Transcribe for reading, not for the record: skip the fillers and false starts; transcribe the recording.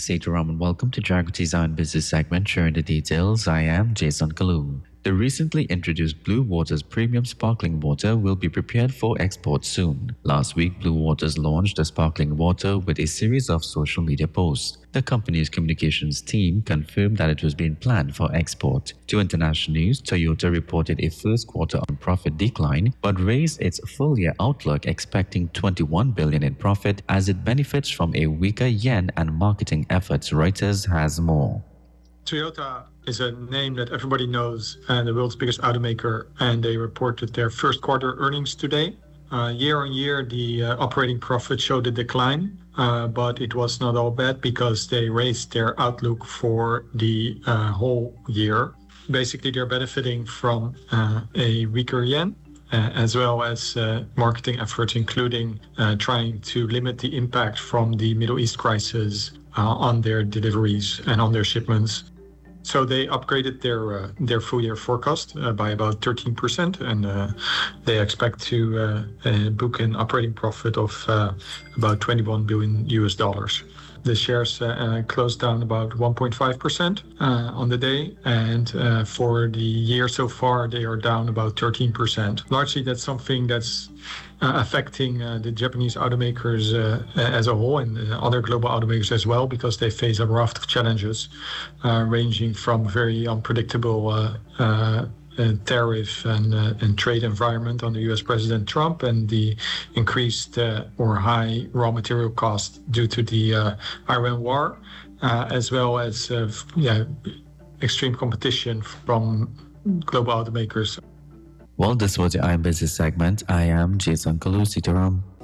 Sitaram and welcome to Jagati's Iron Business segment. Sharing the details, I am Jason Kalu. The recently introduced Blue Waters premium sparkling water will be prepared for export soon. Last week, Blue Waters launched the sparkling water with a series of social media posts. The company's communications team confirmed that it was being planned for export. To international news, Toyota reported a first quarter on profit decline but raised its full-year outlook, expecting 21 billion in profit as it benefits from a weaker yen and marketing efforts. Reuters has more. Toyota is a name that everybody knows, and the world's biggest automaker, and they reported their first quarter earnings today. Year on year, the operating profit showed a decline, but it was not all bad because they raised their outlook for the whole year. Basically, they're benefiting from a weaker yen, as well as marketing efforts, including trying to limit the impact from the Middle East crisis on their deliveries and on their shipments. So they upgraded their full year forecast by about 13%, and they expect to book an operating profit of about $21 billion. The shares closed down about 1.5% on the day, and for the year so far, they are down about 13%. Largely, that's something that's affecting the Japanese automakers as a whole, and other global automakers as well, because they face a raft of challenges ranging from very unpredictable tariff and trade environment under U.S. President Trump, and the increased or high raw material costs due to the Iran war, as well as extreme competition from global automakers. Well, this was the Iron Business segment. I am Jason Kalu Sitaram.